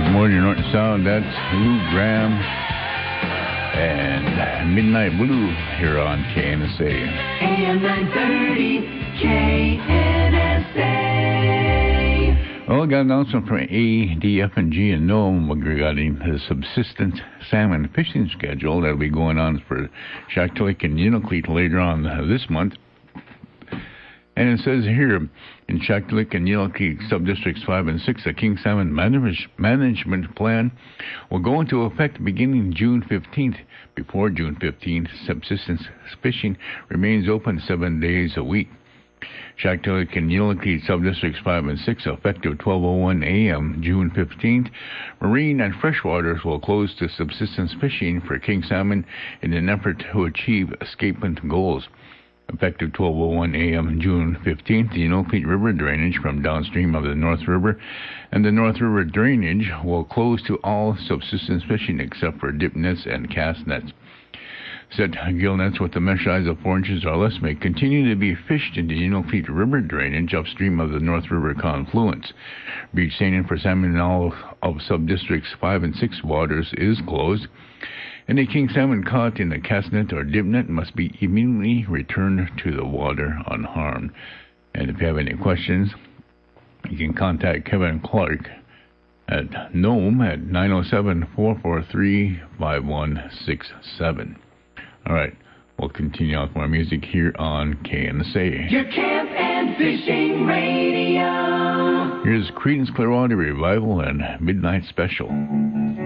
Morning North and South, that's Lou Graham and Midnight Blue here on KNSA. AM 930, KNSA. Well, I got an announcement from ADF&G and Nome regarding the subsistence salmon fishing schedule that will be going on for Shaktoolik and Unalakleet later on this month. And it says here, in Shaktoolik and Unalakleet Subdistricts 5 and 6, the King Salmon Management Plan will go into effect beginning June 15th. Before June 15th, subsistence fishing remains open 7 days a week. Shaktoolik and Unalakleet Subdistricts 5 and 6, effective 12:01 a.m. June 15th, marine and freshwaters will close to subsistence fishing for king salmon in an effort to achieve escapement goals. Effective 12:01 a.m. June 15th, the Unalakleet River drainage from downstream of the North River and the North River drainage will close to all subsistence fishing except for dip nets and cast nets. Set gill nets with a mesh size of 4 inches or less may continue to be fished in the Unalakleet River drainage upstream of the North River confluence. Beach seining for salmon in all of subdistricts 5 and 6 waters is closed. Any king salmon caught in a cast net or dip net must be immediately returned to the water unharmed. And if you have any questions, you can contact Kevin Clark at Nome at 907-443-5167. All right, we'll continue on with more music here on KNSA. Your camp and fishing radio. Here's Creedence Clearwater Revival and Midnight Special.